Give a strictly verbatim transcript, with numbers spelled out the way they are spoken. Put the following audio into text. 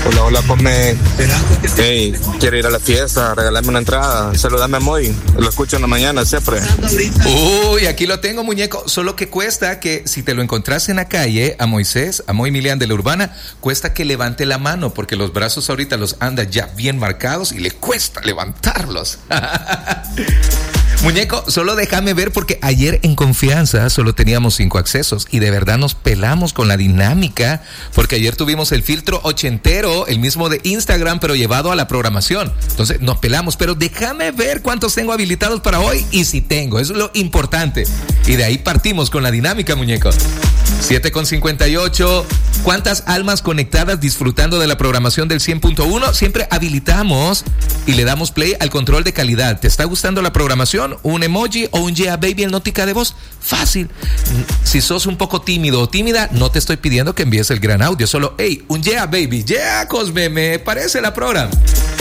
Hola, hola, ponme. Hey, quiero ir a la fiesta, regalarme una entrada. Saludame a Moy. Lo escucho en la mañana siempre. Uy, aquí lo tengo, muñeco. Solo que cuesta que si te lo encontrás en la calle, a Moisés, a Moy Milian de la Urbana, cuesta que levante la mano, porque los brazos ahorita los anda ya bien marcados y le cuesta levantarlos. Muñeco, solo déjame ver porque ayer en Confianza solo teníamos cinco accesos y de verdad nos pelamos con la dinámica porque ayer tuvimos el filtro ochentero, el mismo de Instagram, pero llevado a la programación. Entonces nos pelamos, pero déjame ver cuántos tengo habilitados para hoy y si tengo, eso es lo importante. Y de ahí partimos con la dinámica, muñeco. siete con cincuenta y ocho. ¿Cuántas almas conectadas disfrutando de la programación del cien punto uno? Siempre habilitamos y le damos play al control de calidad. ¿Te está gustando la programación? ¿Un emoji o un yeah baby en nótica de voz? Fácil. Si sos un poco tímido o tímida, no te estoy pidiendo que envíes el gran audio. Solo, hey, un yeah baby. Yeah, Cosme, me parece la programa.